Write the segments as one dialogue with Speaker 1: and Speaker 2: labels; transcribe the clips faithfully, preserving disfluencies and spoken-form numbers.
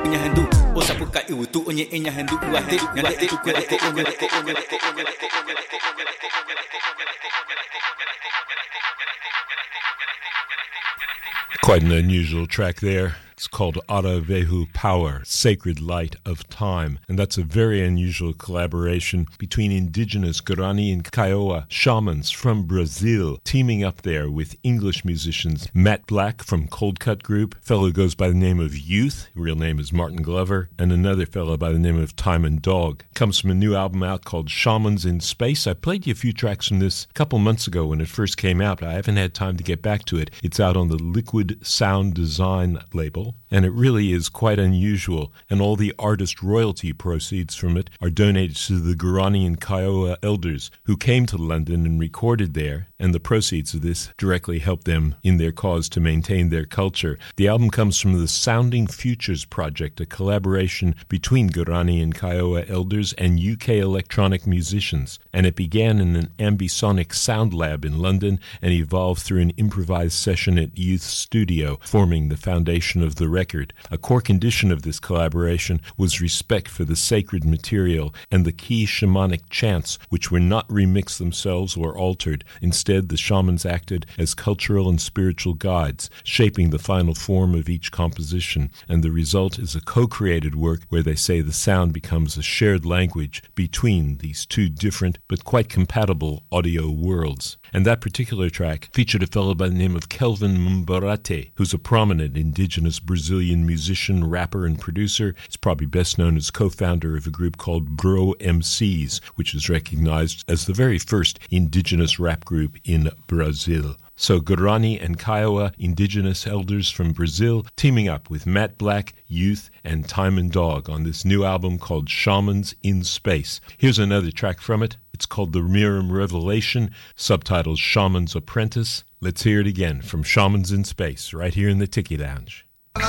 Speaker 1: Quite an unusual track there. It's called Ara Vehu Power, Sacred Light of Time. And that's a very unusual collaboration between indigenous Guarani and Kiowa shamans from Brazil, teaming up there with English musicians Matt Black from Cold Cut Group, a fellow who goes by the name of Youth, real name is Martin Glover, and another fellow by the name of Time and Dog. Comes from a new album out called Shamans in Space. I played you a few tracks from this a couple months ago when it first came out. I haven't had time to get back to it. It's out on the Liquid Sound Design label. And it really is quite unusual, and all the artist royalty proceeds from it are donated to the Guarani and Kiowa elders who came to London and recorded there, and the proceeds of this directly help them in their cause to maintain their culture. The album comes from the Sounding Futures Project, a collaboration between Guarani and Kiowa elders and U K electronic musicians, and it began in an ambisonic sound lab in London and evolved through an improvised session at Youth Studio, forming the foundation of the record. A core condition of this collaboration was respect for the sacred material and the key shamanic chants, which were not remixed themselves or altered. Instead, the shamans acted as cultural and spiritual guides, shaping the final form of each composition, and the result is a co-created work where they say the sound becomes a shared language between these two different but quite compatible audio worlds. And that particular track featured a fellow by the name of Kelvin Mbarate, who's a prominent indigenous Brazilian musician, rapper, and producer. He's probably best known as co-founder of a group called Bro M Cs, which is recognized as the very first indigenous rap group in Brazil. So Guarani and Kiowa indigenous elders from Brazil teaming up with Matt Black, Youth, and Time and Dog on this new album called Shamans in Space. Here's another track from it. It's called The Miram Revelation, subtitled Shaman's Apprentice. Let's hear it again from Shamans in Space, right here in the Tiki Lounge.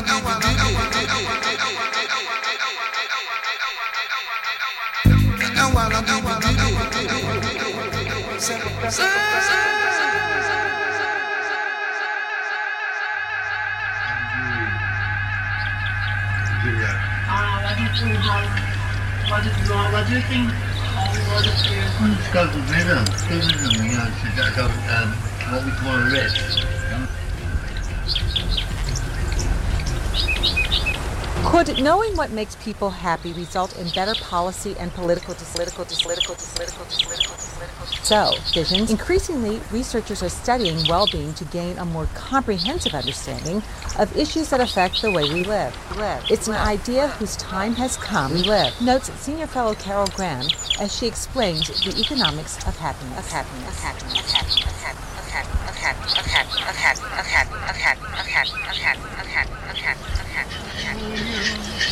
Speaker 2: What do you what do you think? What is your
Speaker 3: It's called the rhythm. Rhythm, you know, it's called um, what we call a rest.
Speaker 4: Could knowing what makes people happy result in better policy and political to political to political to political to political to political? So, visions. Increasingly, researchers are studying well-being to gain a more comprehensive understanding of issues that affect the way we live. live. It's an idea whose time has come. We live. Notes senior fellow Carol Graham as she explains the economics of happiness. Of happiness. Of happiness. Of happiness. Of happiness. Of happiness. Of happiness. Of happiness. Of happiness. Of happiness.